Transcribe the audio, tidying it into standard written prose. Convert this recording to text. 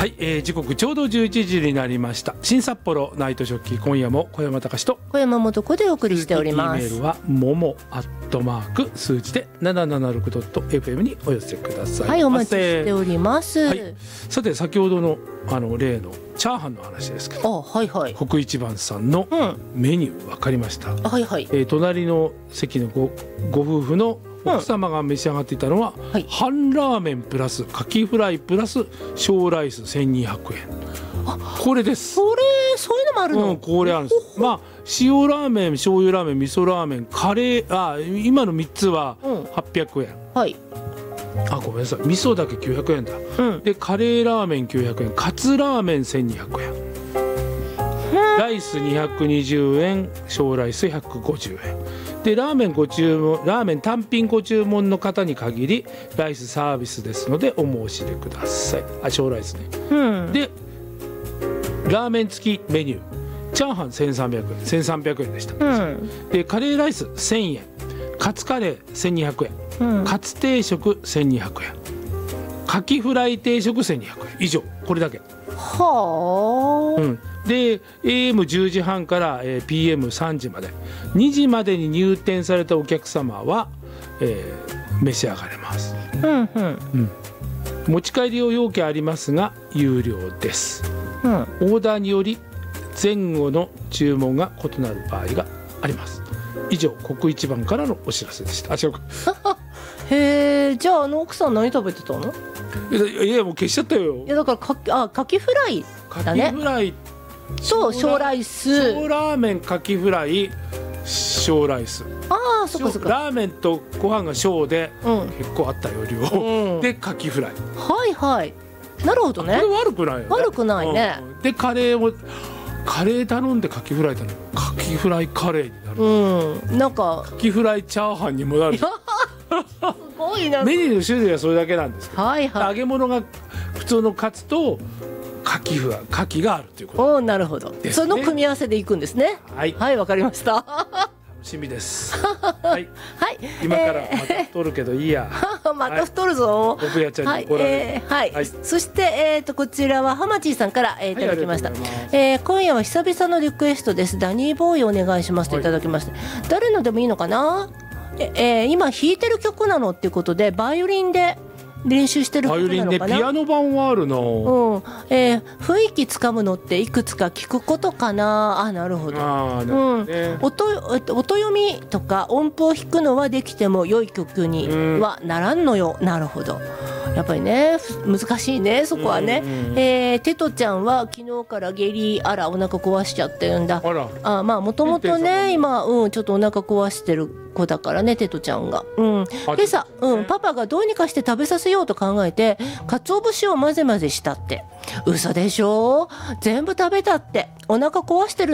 はい、時刻ちょうど11時になりました。新札幌ナイトジョッキー、今夜も小山隆と小山素子でお送りしております。 メールはもも@数字で 776.fm にお寄せください。 はい、お待ちしております。 はい、さて先ほどの例のチャーハンの話ですけど、 はいはい、 北一番さんのメニュー分かりました。 はいはい、 隣の席のご夫婦の奥様が召し上がっていたのは、半ラーメンプラスカキフライプラス小ライス1200円。これです。 そういうのもあるの、 これあるんです。まあ塩ラーメン、醤油ラーメン、味噌ラーメン、カレー、今の3つは800円、 はい、 ごめんなさい、味噌だけ900円だ、でカレーラーメン900円、カツラーメン1200円、ライス220円、小ライス150円で、ラーメン単品ご注文の方に限りライスサービスですのでお申し出ください。小ライスね、でラーメン付きメニュー、チャーハン1300円でした、でカレーライス1000円、カツカレー1200円、カツ定食1200円、カキフライ定食1200円以上、これだけ。 はあ、 で AM10 時半から、PM3 時まで2時までに入店されたお客様は、召し上がれます、持ち帰り用容器ありますが有料です、オーダーにより前後の注文が異なる場合があります。以上国一番からのお知らせでした。違うかへえ、じゃあ奥さん何食べてたの？ いやもう消しちゃったよ。 いやだからカキフライだね。 カキフライと小ライス、 小ラーメン、カキフライ、小ライス。 そっかそっか。 ラーメンとご飯が小で、結構あったよ量、でカキフライ。 はいはい。なるほどね。 これ悪くないよね。 悪くないね。 でカレー頼んでカキフライ頼む。カキフライカレーになる。 なんかカキフライチャーハンにもなる。すごいな。 メニューの種類はそれだけなんですけど、 はいはい。 揚げ物が普通のカツとカキがあるということ。 なるほど。その組み合わせでいくんですね。はいはい、わかりました。 楽しみです。はい。今からまた太るけどいいや。 また太るぞ。 僕やちゃんに怒られる。 はい。そしてこちらはハマチーさんからいただきました。今夜は久々のリクエストです。ダニーボーイお願いしますといただきまして、誰のでもいいのかな。今弾いてる曲なのっていうことでバイオリンで練習してる曲なのかな。 バイオリンでピアノ版はあるの。 雰囲気つかむのっていくつか聞くことかな。なるほど。音読みとか音符を弾くのはできても良い曲にはならんのよ。なるほど。やっぱりね難しいねそこはね。テトちゃんは昨日から下痢お腹壊しちゃってるんだ。まあもともとね今ちょっとお腹壊してる子だからね、テトちゃんが。今朝パパがどうにかして食べさせようと考えて鰹節を混ぜ混ぜしたって。嘘でしょ、全部食べたって。お腹壊してる